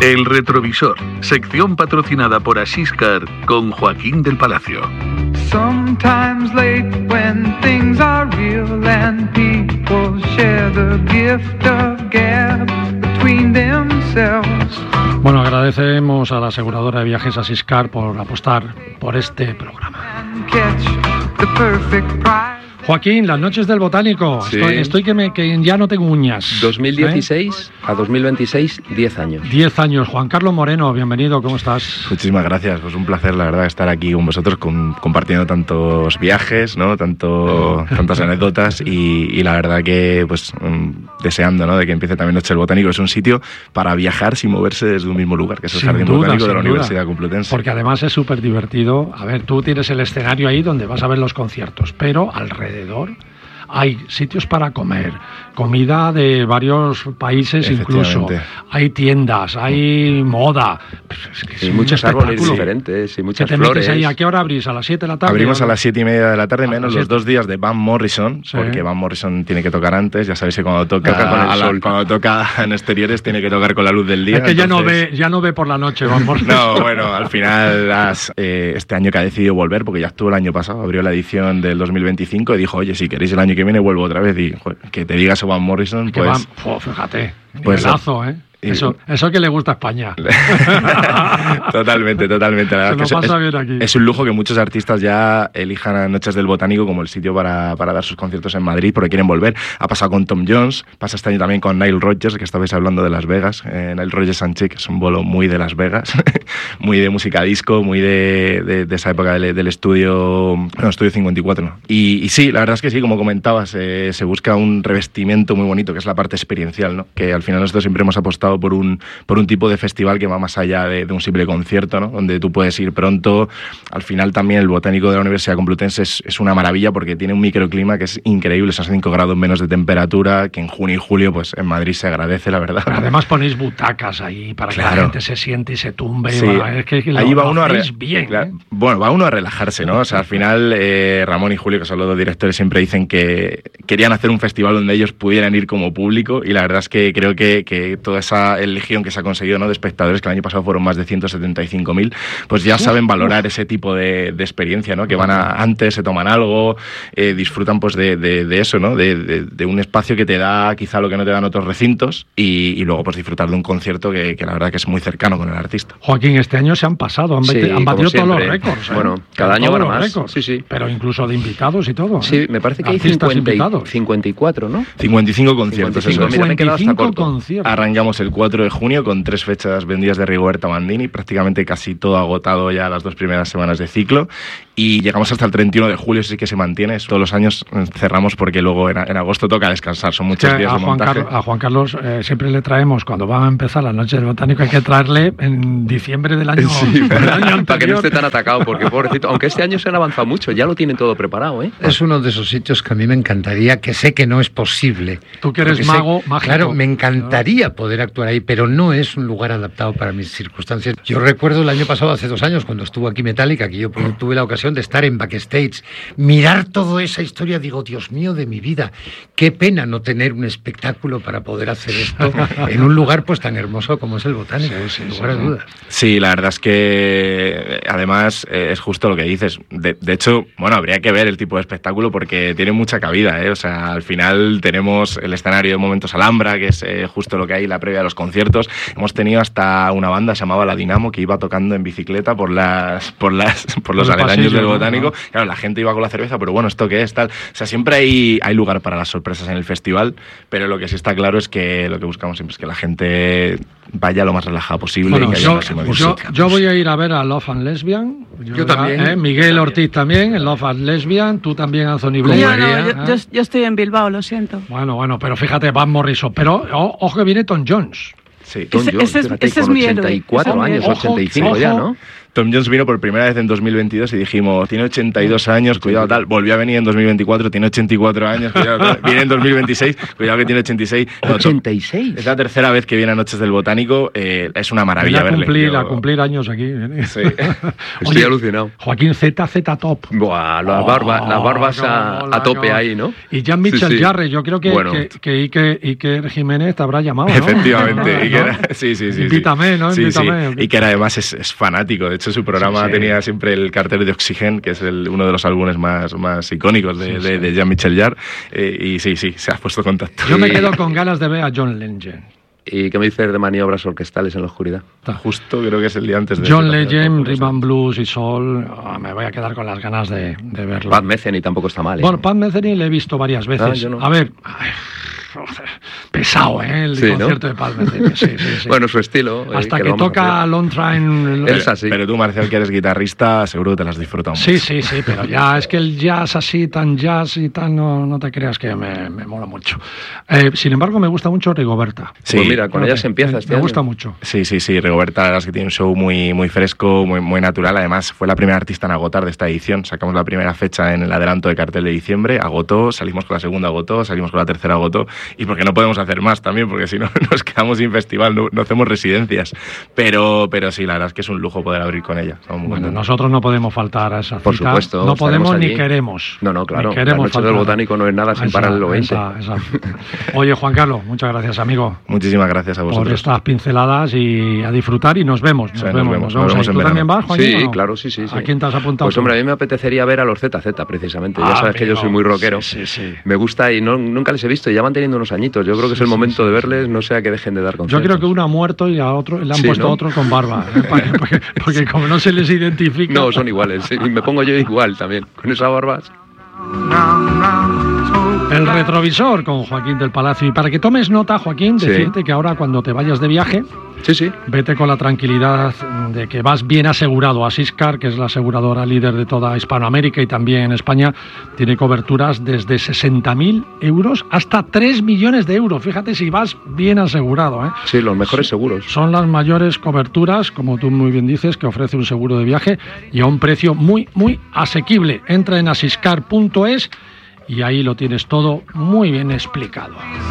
El Retrovisor, sección patrocinada por Asiscar con Joaquín del Palacio. Sometimes late when things are real and people share the gift of gab between themselves. Bueno, agradecemos a la aseguradora de viajes Asiscar por apostar por este programa. Joaquín, las noches del Botánico. Sí. Estoy que ya no tengo uñas. 2016 a 2026, 10 años. 10 años. Juan Carlos Moreno, bienvenido, ¿cómo estás? Muchísimas gracias, pues un placer, la verdad, estar aquí con vosotros compartiendo tantos viajes, ¿no? Tantas anécdotas y la verdad que pues deseando, ¿no? De que empiece también Noche del Botánico. Es un sitio para viajar sin moverse desde un mismo lugar, que es el Jardín Botánico de la Universidad Complutense. Porque además es súper divertido. A ver, tú tienes el escenario ahí donde vas a ver los conciertos, pero alrededor hay sitios para comer, comida de varios países incluso, hay tiendas, hay moda. Y muchos árboles diferentes y muchas flores. Ahí, ¿a qué hora abrís? ¿A las 7 de la tarde? Abrimos a las 7:30 de la tarde, menos los 2 días de Van Morrison, sí. Porque Van Morrison tiene que tocar antes, ya sabéis que cuando toca cuando toca en exteriores tiene que tocar con la luz del día. Es que entonces... ya no ve por la noche Van Morrison. No, bueno, al final este año que ha decidido volver, porque ya estuvo el año pasado, abrió la edición del 2025 y dijo, oye, si queréis el año que viene vuelvo otra vez, y joder, que te diga eso Van Morrison, pues... fíjate, pues nivelazo, ¿eh? Eso que le gusta a España. Totalmente. La verdad se lo pasa bien aquí. Es un lujo que muchos artistas ya elijan a Noches del Botánico como el sitio para dar sus conciertos en Madrid porque quieren volver. Ha pasado con Tom Jones, pasa este año también con Nile Rodgers, que estabais hablando de Las Vegas. Nile Rodgers and Chic es un bolo muy de Las Vegas, muy de música disco, muy de esa época del estudio 54. ¿No? Y sí, la verdad es que sí, como comentabas, se busca un revestimiento muy bonito, que es la parte experiencial, ¿no? Que al final nosotros siempre hemos apostado por un tipo de festival que va más allá de un simple concierto, ¿no? Donde tú puedes ir pronto. Al final también el Botánico de la Universidad Complutense es una maravilla porque tiene un microclima que es increíble, esos 5 grados menos de temperatura, que en junio y julio pues en Madrid se agradece, la verdad. Pero además ponéis butacas ahí para que la gente se siente y se tumbe. Sí. Es que ahí va uno bien, claro. Bueno, va uno a relajarse, ¿no? O sea, al final Ramón y Julio, que son los 2 directores, siempre dicen que querían hacer un festival donde ellos pudieran ir como público y la verdad es que creo que toda esa legión que se ha conseguido, ¿no? De espectadores, que el año pasado fueron más de 175.000, pues ya saben valorar ese tipo de experiencia, ¿no? Que van antes, se toman algo, disfrutan pues de eso, ¿no? De un espacio que te da quizá lo que no te dan otros recintos y luego pues disfrutar de un concierto que la verdad que es muy cercano con el artista. Joaquín, este año se han pasado, han batido todos los récords. Bueno, cada año van más. Récords, sí. Pero incluso de invitados y todo. Sí, me parece que hay 54, ¿no? 55 conciertos. 55 conciertos. Arrancamos el 4 de junio con 3 fechas vendidas de Rigoberta Bandini, prácticamente casi todo agotado ya las 2 primeras semanas de ciclo, y llegamos hasta el 31 de julio, sí que se mantiene. Todos los años cerramos porque luego en agosto toca descansar, son muchos días de montaje. A Juan Carlos siempre le traemos, cuando van a empezar las Noches del Botánico, hay que traerle en diciembre del año, del año anterior. Para que no esté tan atacado, porque pobrecito, aunque este año se han avanzado mucho, ya lo tienen todo preparado, ¿eh? Es uno de esos sitios que a mí me encantaría, que sé que no es posible. Tú que eres mágico. Claro, me encantaría poder actuar ahí, pero no es un lugar adaptado para mis circunstancias. Yo recuerdo el año pasado, hace 2 años, cuando estuvo aquí Metallica, que yo tuve la ocasión de estar en backstage, mirar toda esa historia, digo, Dios mío de mi vida, qué pena no tener un espectáculo para poder hacer esto en un lugar pues tan hermoso como es el Botánico, sin lugar a dudas. Sí, la verdad es que además es justo lo que dices. De hecho, bueno, habría que ver el tipo de espectáculo porque tiene mucha cabida, ¿eh? O sea, al final tenemos el escenario de Momentos Alhambra, que es justo lo que hay la previa de los conciertos. Hemos tenido hasta una banda, se llamaba La Dinamo, que iba tocando en bicicleta por los aledaños del Botánico. ¿No? Claro, la gente iba con la cerveza, pero bueno, ¿esto qué es? Tal. O sea, siempre hay lugar para las sorpresas en el festival, pero lo que sí está claro es que lo que buscamos siempre es que la gente vaya lo más relajada posible. Bueno, y que haya máximo yo voy a ir a ver a Love and Lesbian. Yo también. Miguel Ortiz también, en Love and Lesbian. Tú también, Anthony Blair. Yo estoy en Bilbao, lo siento. Bueno, pero fíjate, Van Morrison. Pero ojo que viene Tom Jones. Sí, Tom Jones, ese es mi héroe. 84 años, 85 ya, ¿no? Tom Jones vino por primera vez en 2022 y dijimos, tiene 82 años, cuidado tal. Volvió a venir en 2024, tiene 84 años, cuidado tal. Viene en 2026, cuidado que tiene 86. No, 86. Es la tercera vez que viene a Noches del Botánico, es una maravilla verle. A cumplir años aquí. Sí. Estoy alucinado. Joaquín ZZ Top. Buah, las barbas a tope ahí, ¿no? Y Jean Michel Jarre, yo creo que Iker Jiménez te habrá llamado, ¿no? Efectivamente. ¿No? Sí. Invítame, ¿no? Invítame. Sí. Y que además es fanático. De hecho, su programa tenía siempre el cartel de Oxygen, que es uno de los álbumes más icónicos de Jean-Michel Jarre. Y sí, se ha puesto contacto. Yo me quedo con ganas de ver a John Legend. ¿Y qué me dices de maniobras orquestales en la oscuridad? Justo creo que es el día antes de... John Legend, Rhythm and Blues y Soul, me voy a quedar con las ganas de verlo. Pat Metheny tampoco está mal, ¿eh? Bueno, Pat Metheny le he visto varias veces. Yo no. A ver... pesado, ¿eh? El concierto, ¿no? De Pat Metheny. Sí. Bueno, su estilo. Hasta que toca Long Train... Es así. Pero tú, Marcial, que eres guitarrista, seguro que te las disfrutas mucho. Sí, pero ya es que el jazz así, tan jazz y tan, no te creas que me mola mucho. Sin embargo, me gusta mucho Rigoberta. Sí, pues mira, con ella se empieza Me gusta mucho. Sí, Rigoberta, la verdad es que tiene un show muy fresco, muy natural. Además, fue la primera artista en agotar de esta edición. Sacamos la primera fecha en el adelanto de cartel de diciembre, agotó, salimos con la segunda, agotó, salimos con la tercera, agotó. Y porque no podemos hacer más también, porque si no nos quedamos sin festival, no hacemos residencias. Pero sí, la verdad es que es un lujo poder abrir con ella. Bueno, nosotros no podemos faltar a esa cita. Por supuesto. No podemos ni queremos. No, claro. Ni queremos la Noche del Botánico no es nada sin Paralelo 20. Oye, Juan Carlos, muchas gracias, amigo. Muchísimas gracias a vosotros. Por estas pinceladas y a disfrutar y nos vemos. Nos vemos ¿Tú también vas, Juan? Sí, claro, sí. ¿A quién te has apuntado? Pues hombre, a mí me apetecería ver a los ZZ precisamente. Ya sabes que yo soy muy rockero. Sí. Me gusta y nunca les he visto y ya van teniendo unos añitos. Yo creo que es el momento de verles, no sea que dejen de dar conciertos. Yo creo que uno ha muerto y a otro le han puesto a otro con barba. Porque como no se les identifica... No, son iguales. Y me pongo yo igual también, con esas barbas. El retrovisor con Joaquín del Palacio. Y para que tomes nota, Joaquín, decirte que ahora cuando te vayas de viaje, vete con la tranquilidad de que vas bien asegurado. Asiscar, que es la aseguradora líder de toda Hispanoamérica y también en España, tiene coberturas desde 60.000 euros hasta 3 millones de euros. Fíjate si vas bien asegurado, ¿eh? Sí, los mejores seguros. Son las mayores coberturas, como tú muy bien dices, que ofrece un seguro de viaje y a un precio muy asequible. Entra en asiscar.es y ahí lo tienes todo muy bien explicado.